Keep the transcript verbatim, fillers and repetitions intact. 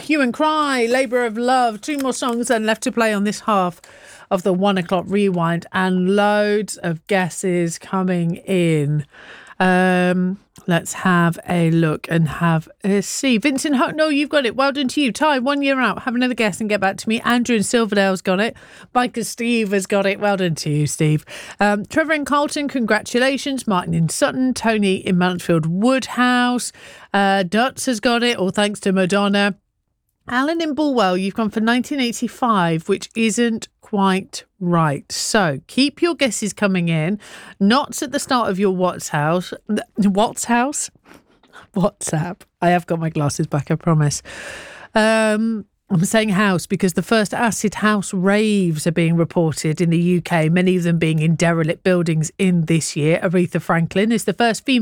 Hue and Cry, Labour of Love. Two more songs then left to play on this half of the one o'clock rewind, and loads of guesses coming in. Um, let's have a look and have a see. Vincent Hucknall, you've got it. Well done to you. Ty, one year out. Have another guess and get back to me. Andrew in Silverdale's got it. Micah Steve has got it. Well done to you, Steve. Um, Trevor in Carlton, congratulations. Martin in Sutton. Tony in Mansfield Woodhouse. Uh, Dutz has got it, all thanks to Madonna. Alan in Bulwell, you've gone for nineteen eighty-five, which isn't quite right. So keep your guesses coming in. Not at the start of your What's House. What's House? WhatsApp. I have got my glasses back, I promise. Um... I'm saying house because the first acid house raves are being reported in the U K, many of them being in derelict buildings in this year. Aretha Franklin is the first female